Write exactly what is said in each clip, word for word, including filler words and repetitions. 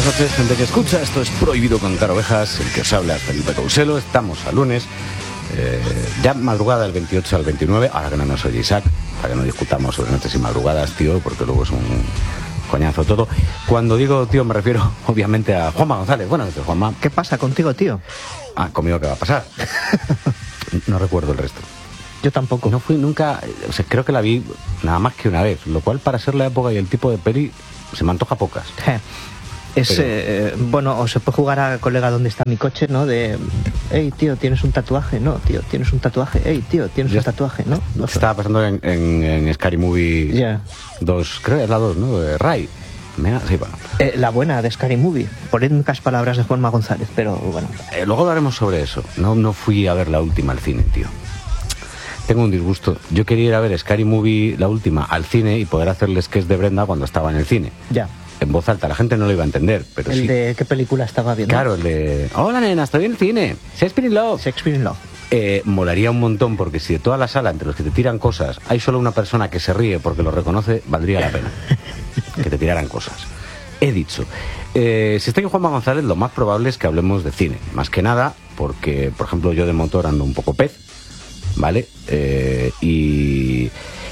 buenas noches, gente que escucha. Esto es Prohibido Contar Ovejas, el que os habla es Felipe Couselo. Estamos a lunes, eh, ya madrugada del veintiocho al veintinueve, ahora que no nos oye Isaac, para que no discutamos sobre noches y madrugadas, tío, porque luego es un coñazo todo. Cuando digo tío me refiero obviamente a Juanma González. Buenas noches, Juanma. ¿Qué pasa contigo, tío? Ah, conmigo qué va a pasar. No recuerdo el resto. Yo tampoco. No fui nunca, o sea, creo que la vi nada más que una vez, lo cual para ser la época y el tipo de peli se me antoja pocas. Je. Es, Pero... eh, bueno, o se puede jugar a colega ¿dónde está mi coche? ¿No? De, hey, tío, ¿tienes un tatuaje? No, tío, ¿tienes un tatuaje? Hey, tío, ¿tienes Yo un tatuaje? No, no sé. Estaba pasando en, en, en Scary Movie Yeah. dos, creo que es la dos, ¿no? De Ray. Me, sí, bueno. Eh, la buena de Scary Movie. Polémicas palabras de Juanma González, pero bueno. Eh, luego hablaremos sobre eso. No, no fui a ver la última al cine, tío. Tengo un disgusto. Yo quería ir a ver Scary Movie, la última, al cine y poder hacerle sketch de Brenda cuando estaba en el cine. Ya. En voz alta, la gente no lo iba a entender, pero El sí. de qué película estaba viendo. Claro, el de... Hola, nena, estoy en el cine. Shakespeare in Love. Shakespeare in Love. Eh, molaría un montón, porque si de toda la sala, entre los que te tiran cosas, hay solo una persona que se ríe porque lo reconoce, valdría la pena que te tiraran cosas. He dicho, eh, si está aquí Juanma González, lo más probable es que hablemos de cine. Más que nada, porque, por ejemplo, yo de motor ando un poco pez, ¿vale? Eh, y,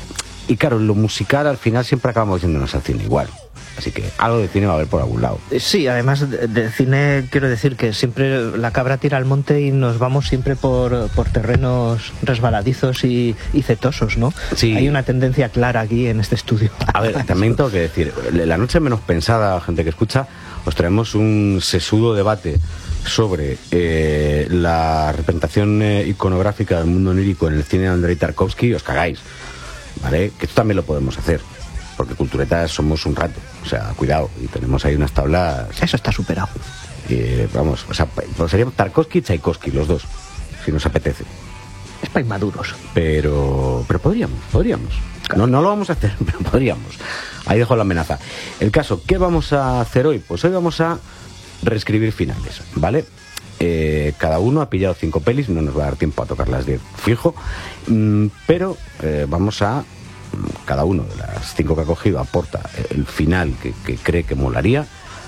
y claro, lo musical al final siempre acabamos yéndonos al cine igual. Así que algo de cine va a haber por algún lado. Sí, además de, de cine quiero decir que siempre la cabra tira al monte y nos vamos siempre por, por terrenos resbaladizos y, y cetosos, ¿no? Sí. Hay una tendencia clara aquí en este estudio. A ver, también tengo que decir, la noche menos pensada, gente que escucha, os traemos un sesudo debate sobre eh, la representación eh, iconográfica del mundo onírico en el cine de Andrei Tarkovsky. Os cagáis, ¿vale? Que esto también lo podemos hacer, porque culturetas somos un rato, o sea, cuidado, y tenemos ahí unas tablas. Eso está superado. Eh, vamos, o sea, pues sería Tarkovsky y Tchaikovsky, los dos, si nos apetece. Es para inmaduros. Pero, pero podríamos, podríamos. No, no lo vamos a hacer, pero podríamos. Ahí dejo la amenaza. El caso, ¿qué vamos a hacer hoy? Pues hoy vamos a reescribir finales, ¿vale? Eh, cada uno ha pillado cinco pelis, no nos va a dar tiempo a tocar las diez fijo, mm, pero eh, vamos a... Cada uno de las cinco que ha cogido aporta el final que, que cree que molaría.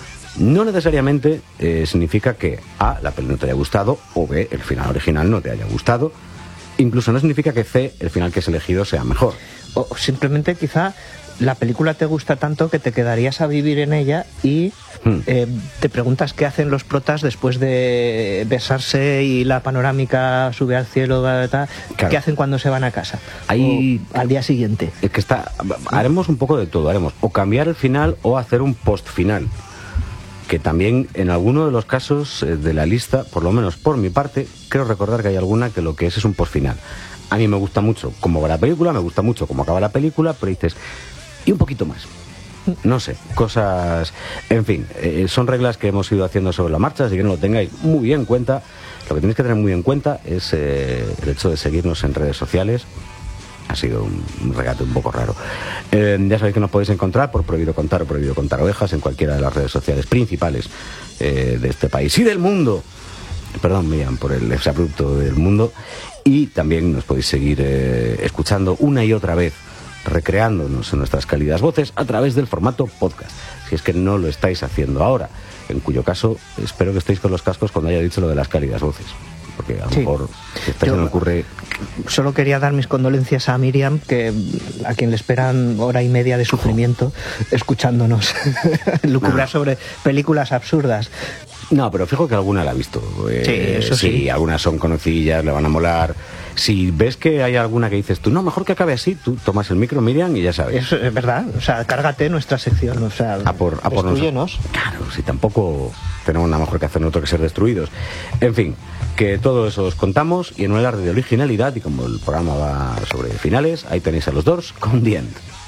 No necesariamente eh, significa que A, la peli no te haya gustado, o B, el final original no te haya gustado. Incluso no significa que C, el final que has elegido, sea mejor. O simplemente quizá la película te gusta tanto que te quedarías a vivir en ella y hmm. eh, te preguntas qué hacen los protas después de besarse y la panorámica sube al cielo, bla, bla, bla, claro. ¿Qué hacen cuando se van a casa? Ahí, o al día siguiente. Es que está, haremos un poco de todo, haremos o cambiar el final o hacer un post final, que también en alguno de los casos de la lista, por lo menos por mi parte, creo recordar que hay alguna que lo que es es un post final. A mí me gusta mucho cómo va la película, me gusta mucho cómo acaba la película, pero dices, y un poquito más. No sé, cosas... En fin, eh, son reglas que hemos ido haciendo sobre la marcha, así que no lo tengáis muy en cuenta. Lo que tenéis que tener muy en cuenta es eh, el hecho de seguirnos en redes sociales. Ha sido un, un regate un poco raro. Eh, ya sabéis que nos podéis encontrar por Prohibido Contar o Prohibido Contar Ovejas en cualquiera de las redes sociales principales eh, de este país y del mundo. Perdón, Miriam, por el exabrupto del mundo. Y también nos podéis seguir eh, escuchando una y otra vez, recreándonos en nuestras cálidas voces a través del formato podcast, si es que no lo estáis haciendo ahora, en cuyo caso espero que estéis con los cascos cuando haya dicho lo de las cálidas voces, porque a lo sí. mejor si esta se me ocurre... Solo quería dar mis condolencias a Miriam, que a quien le esperan hora y media de sufrimiento escuchándonos lucubrar no. sobre películas absurdas. No, pero fijo que alguna la ha visto. Eh, sí, eso sí. Sí, algunas son conocidillas, le van a molar. Si ves que hay alguna que dices tú, no, mejor que acabe así, tú tomas el micro, Miriam, y ya sabes. Eso es verdad, o sea, cárgate nuestra sección, o sea, a por, a por destruyenos. Claro, si tampoco tenemos nada mejor que hacer nosotros que ser destruidos. En fin, que todo eso os contamos, y en un alarde de originalidad, y como el programa va sobre finales, ahí tenéis a los Doors con The End.